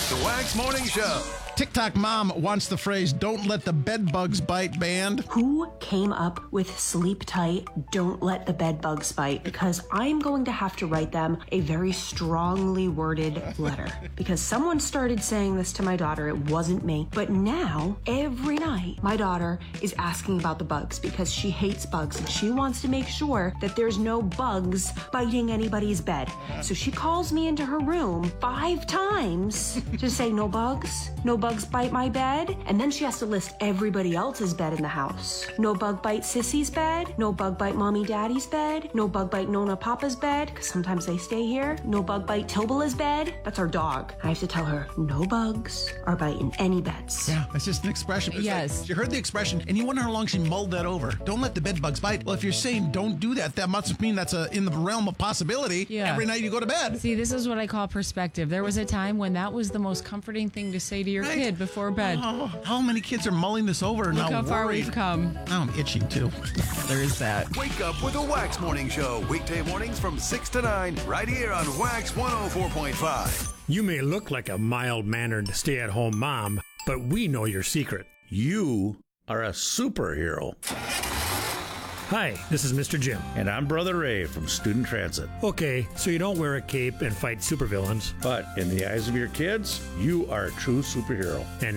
The Wax Morning Show. TikTok mom wants the phrase, don't let the bed bugs bite banned. Who came up with sleep tight, don't let the bed bugs bite? Because I'm going to have to write them a very strongly worded letter. Because someone started saying this to my daughter, it wasn't me. But now, every night, my daughter is asking about the bugs because she hates bugs and she wants to make sure that there's no bugs biting anybody's bed. So she calls me into her room 5 times to say, no bugs bite my bed. And then she has to list everybody else's bed in the house. No bug bite Sissy's bed. No bug bite Mommy Daddy's bed. No bug bite Nona Papa's bed, because sometimes they stay here. No bug bite Tobala's bed. That's our dog. I have to tell her, no bugs are biting any beds. Yeah, it's just an expression. It's Yes. like, you heard the expression, and you wonder how long she mulled that over. Don't let the bed bugs bite. Well, if you're saying don't do that, that must mean that's in the realm of possibility Yeah. every night you go to bed. See, this is what I call perspective. There was a time when that was the most comforting thing to say to your Right. kid before bed. Oh, how many kids are mulling this over and Look now how far worried? we've come. Now I'm itching too. There is that. Wake up with the Wax Morning Show. Weekday mornings from 6 to 9. Right here on Wax 104.5. You may look like a mild-mannered stay-at-home mom, but we know your secret. You are a superhero. Hi, this is Mr. Jim. And I'm Brother Ray from Student Transit. Okay, so you don't wear a cape and fight supervillains. But in the eyes of your kids, you are a true superhero. And